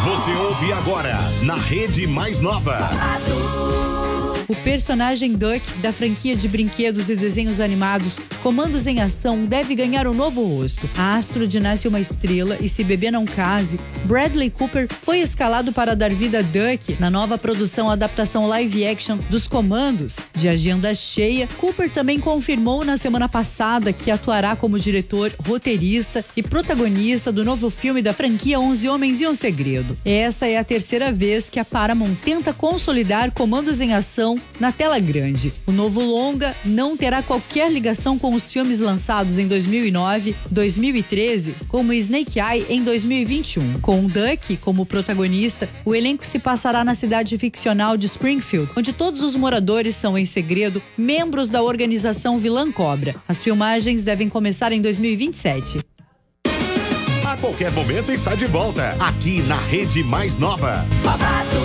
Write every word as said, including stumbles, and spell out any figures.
Você ouve agora na Rede Mais Nova. O personagem Duck, da franquia de brinquedos e desenhos animados Comandos em Ação, deve ganhar um novo rosto. A astro de Nasce uma Estrela e Se Beber Não Case, Bradley Cooper foi escalado para dar vida a Duck na nova produção adaptação live action dos Comandos. De agenda cheia, Cooper também confirmou na semana passada que atuará como diretor, roteirista e protagonista do novo filme da franquia Onze Homens e um Segredo. Essa é a terceira vez que a Paramount tenta consolidar Comandos em Ação na tela grande. O novo longa não terá qualquer ligação com os filmes lançados em dois mil e nove, dois mil e treze, como Snake Eye em dois mil e vinte e um. Com Duck como protagonista, o elenco se passará na cidade ficcional de Springfield, onde todos os moradores são, em segredo, membros da organização Vilã Cobra. As filmagens devem começar em dois mil e vinte e sete. A qualquer momento está de volta, aqui na Rede Mais Nova. Babado,